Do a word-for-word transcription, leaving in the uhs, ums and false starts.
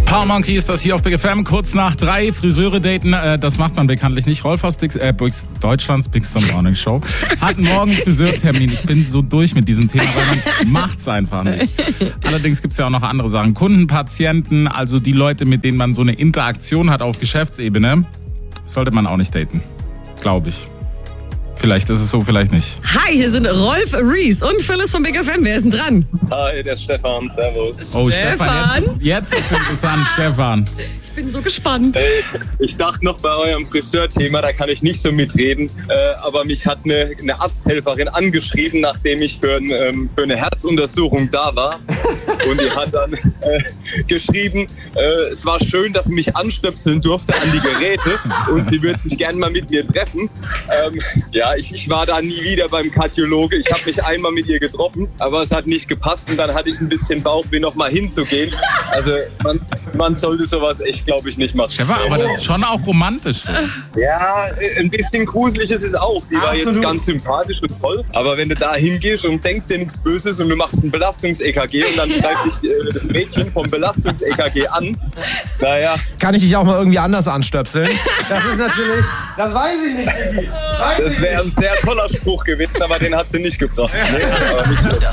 Paul Monkey ist das hier auf Big F M, kurz nach drei. Friseure daten, äh, das macht man bekanntlich nicht. Rolf aus Dix, äh, Deutschlands Big Star Morning Show hat morgen Friseurtermin. Ich bin so durch mit diesem Thema, weil man macht's einfach nicht. Allerdings gibt's ja auch noch andere Sachen. Kunden, Patienten, also die Leute, mit denen man so eine Interaktion hat auf Geschäftsebene, sollte man auch nicht daten. Glaube ich. Vielleicht ist es so, vielleicht nicht. Hi, hier sind Rolf Rees und Phyllis von Big F M. Wer ist denn dran? Hi, der Stefan, servus. Oh, Stefan. Stefan, jetzt, jetzt ist interessant, Stefan. Ich bin so gespannt. Hey, ich dachte noch bei eurem Friseurthema, da kann ich nicht so mitreden, äh, aber mich hat eine, eine Arzthelferin angeschrieben, nachdem ich für, ein, ähm, für eine Herzuntersuchung da war. Und die hat dann äh, geschrieben, äh, es war schön, dass sie mich anstöpseln durfte an die Geräte und sie würde sich gerne mal mit mir treffen. Ähm, ja, ich, ich war da nie wieder beim Kardiologe. Ich habe mich einmal mit ihr getroffen, aber es hat nicht gepasst und dann hatte ich ein bisschen Bauchweh, noch mal hinzugehen. Also man, man sollte sowas echt, glaube ich, nicht machen. Stefan, aber das ist schon auch romantisch so. Ja, ein bisschen gruselig ist es auch. Die war Absolut. jetzt ganz sympathisch und toll. Aber wenn du da hingehst und denkst dir nichts Böses und du machst ein Belastungs-E K G und dann schreibt dich äh, das Mädchen vom Belastungs-E K G an, naja. Kann ich dich auch mal irgendwie anders anstöpseln? Das ist natürlich, das weiß ich nicht, Digi. Weiß Das ich wäre nicht. ein sehr toller Spruch gewesen, aber den hat sie nicht gebracht. Nee, aber nicht